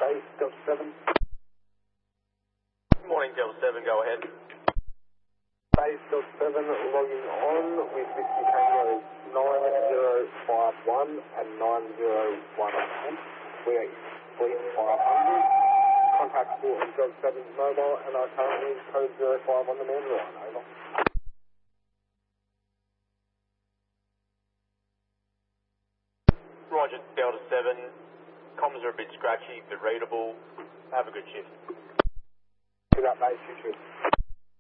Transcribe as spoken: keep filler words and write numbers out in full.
Base Delta seven. Good morning, Delta seven, go ahead. Base Delta seven logging on with Whiskey Tango nine zero five one and nine zero one one. We are fleet five hundred. Contactable on Delta seven's mobile and are currently code zero five on the main line. Over. Roger, Delta seven. Comms are a bit scratchy, but readable. Have a good shift. Good up, base, you should.